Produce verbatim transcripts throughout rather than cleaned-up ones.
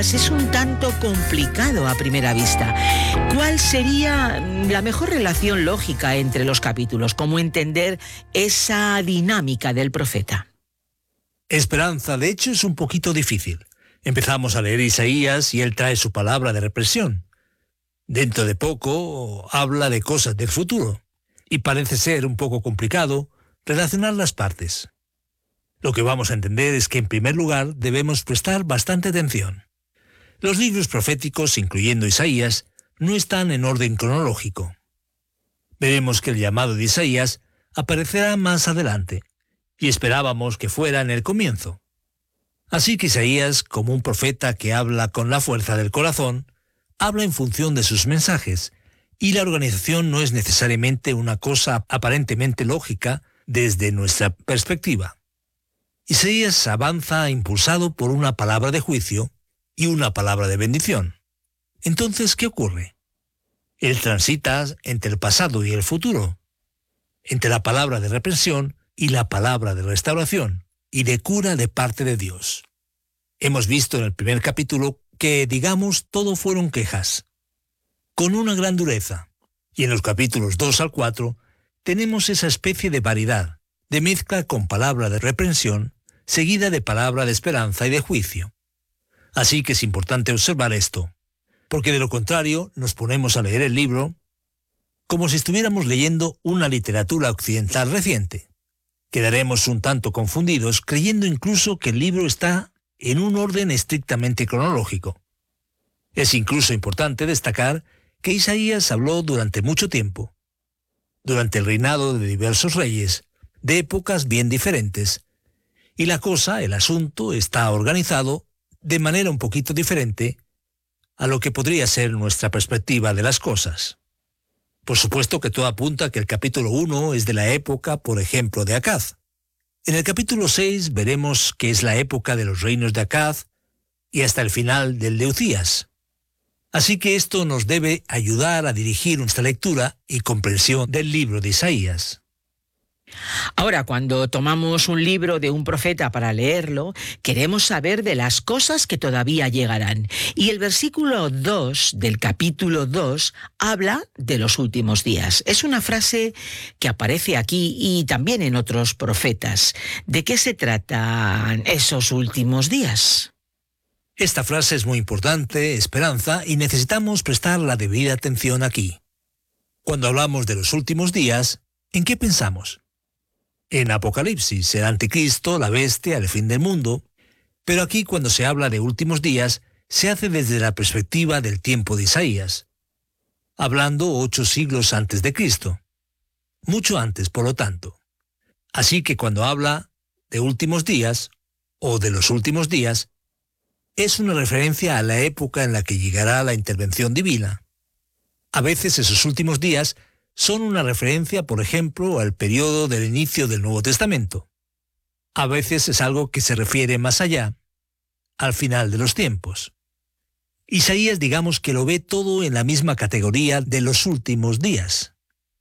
Es un tanto complicado a primera vista. ¿Cuál sería la mejor relación lógica entre los capítulos? ¿Cómo entender esa dinámica del profeta? Esperanza, de hecho, es un poquito difícil. Empezamos a leer Isaías y él trae su palabra de represión. Dentro de poco habla de cosas del futuro y parece ser un poco complicado relacionar las partes. Lo que vamos a entender es que en primer lugar debemos prestar bastante atención. Los libros proféticos, incluyendo Isaías, no están en orden cronológico. Veremos que el llamado de Isaías aparecerá más adelante, y esperábamos que fuera en el comienzo. Así que Isaías, como un profeta que habla con la fuerza del corazón, habla en función de sus mensajes, y la organización no es necesariamente una cosa aparentemente lógica desde nuestra perspectiva. Isaías avanza impulsado por una palabra de juicio y una palabra de bendición. Entonces, ¿qué ocurre? Él transita entre el pasado y el futuro, entre la palabra de reprensión y la palabra de restauración y de cura de parte de Dios. Hemos visto en el primer capítulo que, digamos, todo fueron quejas, con una gran dureza, y en los capítulos dos al cuatro tenemos esa especie de variedad, de mezcla con palabra de reprensión, seguida de palabra de esperanza y de juicio. Así que es importante observar esto, porque de lo contrario nos ponemos a leer el libro como si estuviéramos leyendo una literatura occidental reciente. Quedaremos un tanto confundidos creyendo incluso que el libro está en un orden estrictamente cronológico. Es incluso importante destacar que Isaías habló durante mucho tiempo, durante el reinado de diversos reyes, de épocas bien diferentes, y la cosa, el asunto, está organizado de manera un poquito diferente a lo que podría ser nuestra perspectiva de las cosas. Por supuesto que todo apunta a que el capítulo uno es de la época, por ejemplo, de Acaz. En el capítulo seis veremos que es la época de los reinos de Acaz y hasta el final del de Uzías. Así que esto nos debe ayudar a dirigir nuestra lectura y comprensión del libro de Isaías. Ahora, cuando tomamos un libro de un profeta para leerlo, queremos saber de las cosas que todavía llegarán. Y el versículo dos del capítulo dos habla de los últimos días. Es una frase que aparece aquí y también en otros profetas. ¿De qué se tratan esos últimos días? Esta frase es muy importante, Esperanza, y necesitamos prestar la debida atención aquí. Cuando hablamos de los últimos días, ¿en qué pensamos? En Apocalipsis, el anticristo, la bestia, el fin del mundo. Pero aquí, cuando se habla de últimos días, se hace desde la perspectiva del tiempo de Isaías, hablando ocho siglos antes de Cristo. Mucho antes, por lo tanto. Así que cuando habla de últimos días, o de los últimos días, es una referencia a la época en la que llegará la intervención divina. A veces esos últimos días son una referencia, por ejemplo, al periodo del inicio del Nuevo Testamento. A veces es algo que se refiere más allá, al final de los tiempos. Isaías, digamos que lo ve todo en la misma categoría de los últimos días.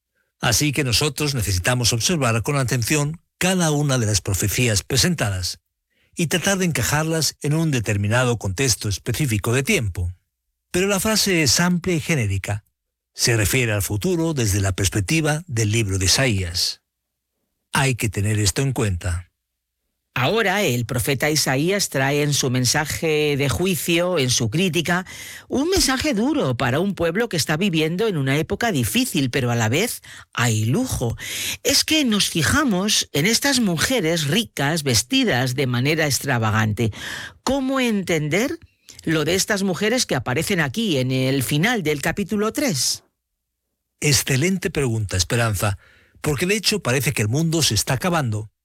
Así que nosotros necesitamos observar con atención cada una de las profecías presentadas y tratar de encajarlas en un determinado contexto específico de tiempo. Pero la frase es amplia y genérica. Se refiere al futuro desde la perspectiva del libro de Isaías. Hay que tener esto en cuenta. Ahora el profeta Isaías trae en su mensaje de juicio, en su crítica, un mensaje duro para un pueblo que está viviendo en una época difícil, pero a la vez hay lujo. Es que nos fijamos en estas mujeres ricas vestidas de manera extravagante. ¿Cómo entender lo de estas mujeres que aparecen aquí en el final del capítulo tres? Excelente pregunta, Esperanza, porque de hecho parece que el mundo se está acabando